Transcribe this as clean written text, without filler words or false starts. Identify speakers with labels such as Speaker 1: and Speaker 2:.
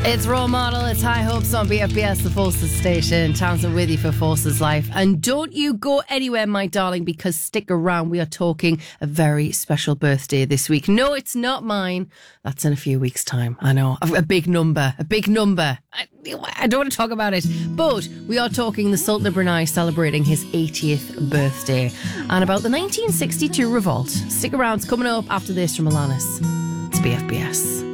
Speaker 1: It's Role Model, it's High Hopes on BFBS, the Forces station. Townsend with you for Forces Life. And don't you go anywhere, my darling, because stick around. We are talking a very special birthday this week. No, it's not mine. That's in a few weeks' time. I know. A big number. I don't want to talk about it. But we are talking the Sultan of Brunei celebrating his 80th birthday. And about the 1962 revolt. Stick around. It's coming up after this from Alanis. It's BFBS.